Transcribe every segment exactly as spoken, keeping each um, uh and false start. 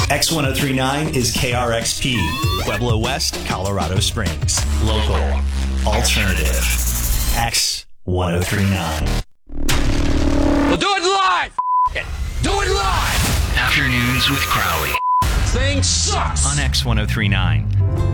X ten thirty-nine is K R X P, Pueblo West, Colorado Springs. Local, alternative, X ten thirty-nine. We'll do it live! F- it. Do it live! Afternoons with Crowley. Thing sucks! On X ten thirty-nine.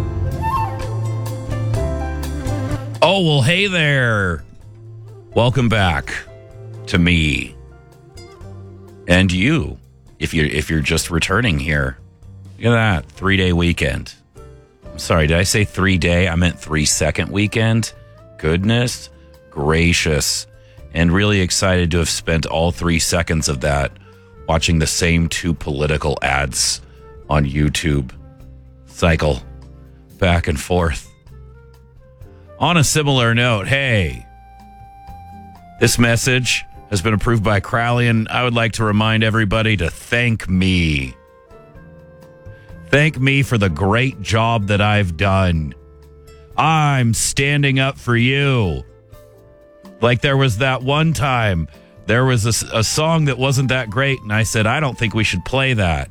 Oh, well, hey there. Welcome back to me and you, if you're, if you're just returning here. Look at that, three-day weekend. I'm sorry, did I say three-day? I meant three-second weekend. Goodness gracious. And really excited to have spent all three seconds of that watching the same two political ads on YouTube cycle back and forth. On a similar note, hey, this message has been approved by Crowley, and I would like to remind everybody to thank me. Thank me for the great job that I've done. I'm standing up for you. Like there was that one time, there was a, a song that wasn't that great, and I said, I don't think we should play that.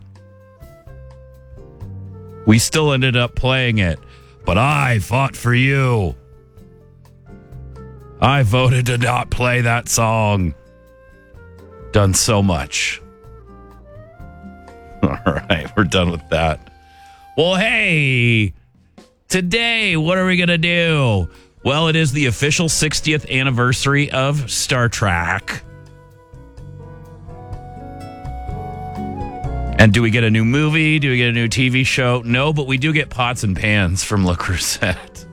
We still ended up playing it, but I fought for you. I voted to not play that song. Done so much. All right, we're done with that. Well, hey, today, what are we going to do? Well, it is the official sixtieth anniversary of Star Trek. And do we get a new movie? Do we get a new T V show? No, but we do get pots and pans from Le Creuset.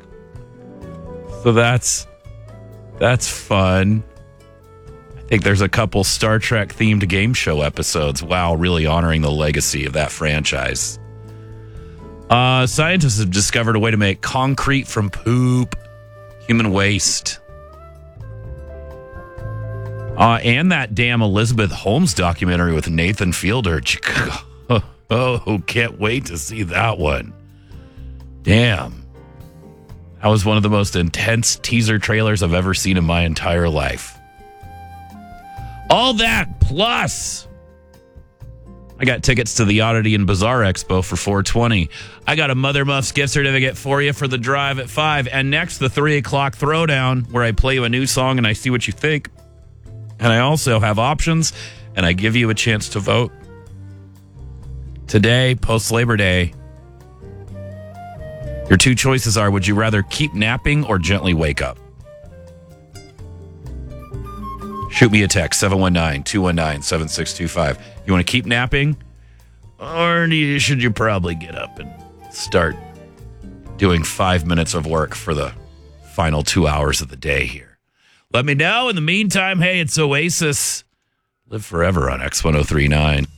So that's that's fun. I think there's a couple Star Trek themed game show episodes. Wow, really honoring the legacy of that franchise. Uh, scientists have discovered a way to make concrete from poop, human waste. Uh, and that damn Elizabeth Holmes documentary with Nathan Fielder. Oh, can't wait to see that one. Damn. That was one of the most intense teaser trailers I've ever seen in my entire life. All that plus, I got tickets to the Oddity and Bizarre Expo for four twenty. I got a Mother Muffs gift certificate for you for the drive at five. And next, the three o'clock throwdown, where I play you a new song and I see what you think. And I also have options, and I give you a chance to vote. Today, post-Labor Day, your two choices are, would you rather keep napping or gently wake up? Shoot me a text, seven one nine, two one nine, seven six two five. You want to keep napping? Or should you probably get up and start doing five minutes of work for the final two hours of the day here? Let me know. In the meantime, hey, it's Oasis. Live forever on X ten thirty-nine.